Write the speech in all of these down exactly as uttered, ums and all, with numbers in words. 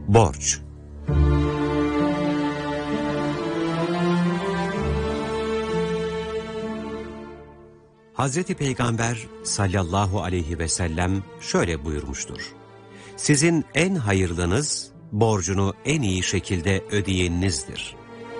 Borç. Hazreti Peygamber sallallahu aleyhi ve sellem şöyle buyurmuştur: Sizin en hayırlınız, borcunu en iyi şekilde ödeyeninizdir.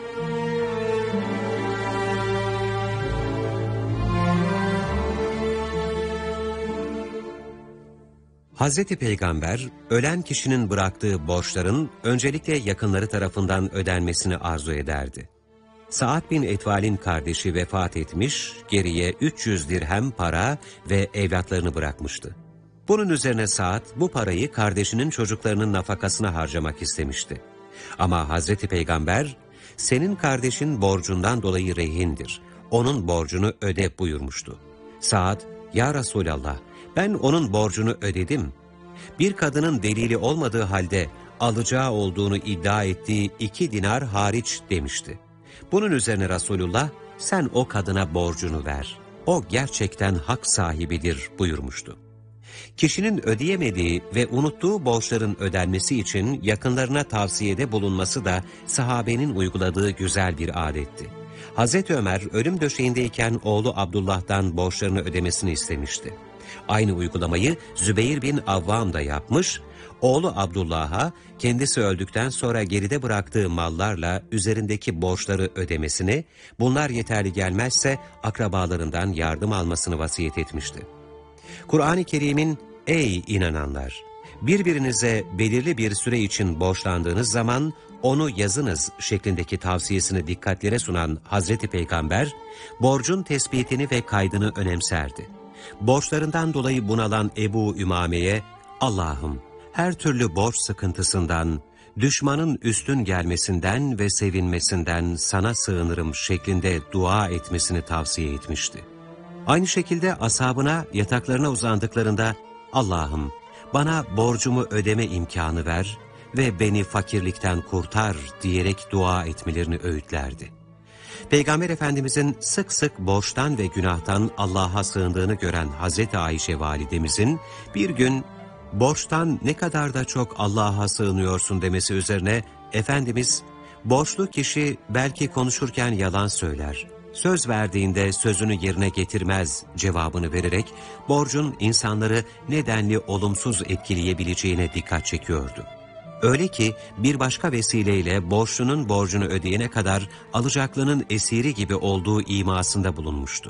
Hazreti Peygamber, ölen kişinin bıraktığı borçların öncelikle yakınları tarafından ödenmesini arzu ederdi. Sa'd bin Etval'in kardeşi vefat etmiş, geriye üç yüz dirhem para ve evlatlarını bırakmıştı. Bunun üzerine Sa'd bu parayı kardeşinin çocuklarının nafakasına harcamak istemişti. Ama Hazreti Peygamber, senin kardeşin borcundan dolayı rehindir, onun borcunu öde buyurmuştu. Sa'd, ya Resulallah, ben onun borcunu ödedim. Bir kadının delili olmadığı halde alacağı olduğunu iddia ettiği iki dinar hariç demişti. Bunun üzerine Resulullah, sen o kadına borcunu ver, o gerçekten hak sahibidir buyurmuştu. Kişinin ödeyemediği ve unuttuğu borçların ödenmesi için yakınlarına tavsiyede bulunması da sahabenin uyguladığı güzel bir adetti. Hazreti Ömer ölüm döşeğindeyken oğlu Abdullah'tan borçlarını ödemesini istemişti. Aynı uygulamayı Zübeyir bin Avvam da yapmış, oğlu Abdullah'a kendisi öldükten sonra geride bıraktığı mallarla üzerindeki borçları ödemesini, bunlar yeterli gelmezse akrabalarından yardım almasını vasiyet etmişti. Kur'an-ı Kerim'in ey inananlar! Birbirinize belirli bir süre için borçlandığınız zaman onu yazınız şeklindeki tavsiyesini dikkatlere sunan Hazreti Peygamber, borcun tespitini ve kaydını önemserdi. Borçlarından dolayı bunalan Ebu Ümame'ye, Allah'ım her türlü borç sıkıntısından, düşmanın üstün gelmesinden ve sevinmesinden sana sığınırım şeklinde dua etmesini tavsiye etmişti. Aynı şekilde ashabına yataklarına uzandıklarında, Allah'ım bana borcumu ödeme imkanı ver ve beni fakirlikten kurtar diyerek dua etmelerini öğütlerdi. Peygamber Efendimizin sık sık borçtan ve günahtan Allah'a sığındığını gören Hazreti Ayşe validemizin bir gün borçtan ne kadar da çok Allah'a sığınıyorsun demesi üzerine Efendimiz, borçlu kişi belki konuşurken yalan söyler, söz verdiğinde sözünü yerine getirmez cevabını vererek borcun insanları nedenli olumsuz etkileyebileceğine dikkat çekiyordu. Öyle ki bir başka vesileyle borçlunun borcunu ödeyene kadar alacaklının esiri gibi olduğu imasında bulunmuştu.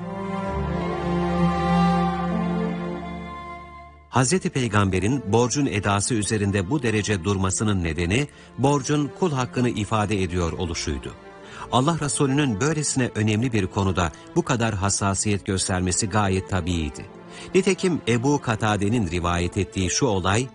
Hazreti Peygamber'in borcun edası üzerinde bu derece durmasının nedeni borcun kul hakkını ifade ediyor oluşuydu. Allah Resulü'nün böylesine önemli bir konuda bu kadar hassasiyet göstermesi gayet tabiiydi. Nitekim Ebu Katade'nin rivayet ettiği şu olay,